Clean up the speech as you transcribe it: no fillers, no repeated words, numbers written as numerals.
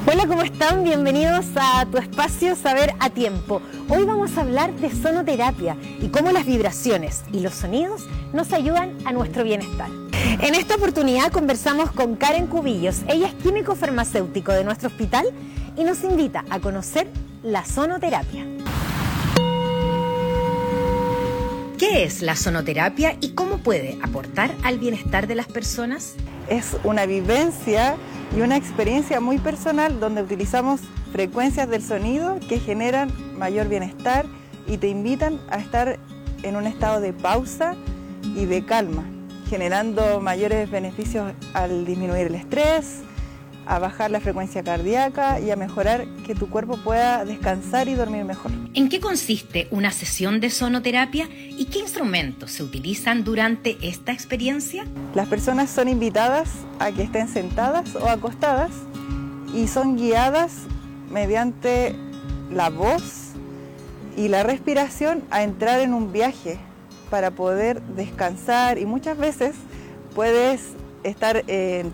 Hola, ¿cómo están? Bienvenidos a tu espacio Saber a Tiempo. Hoy vamos a hablar de sonoterapia y cómo las vibraciones y los sonidos nos ayudan a nuestro bienestar. En esta oportunidad conversamos con Karen Cubillos. Ella es químico farmacéutico de nuestro hospital y nos invita a conocer la sonoterapia. ¿Qué es la sonoterapia y cómo puede aportar al bienestar de las personas? Es una vivencia y una experiencia muy personal donde utilizamos frecuencias del sonido que generan mayor bienestar y te invitan a estar en un estado de pausa y de calma, generando mayores beneficios al disminuir el estrés, a bajar la frecuencia cardíaca y a mejorar que tu cuerpo pueda descansar y dormir mejor. ¿En qué consiste una sesión de sonoterapia y qué instrumentos se utilizan durante esta experiencia? Las personas son invitadas a que estén sentadas o acostadas y son guiadas mediante la voz y la respiración a entrar en un viaje para poder descansar, y muchas veces puedes estar en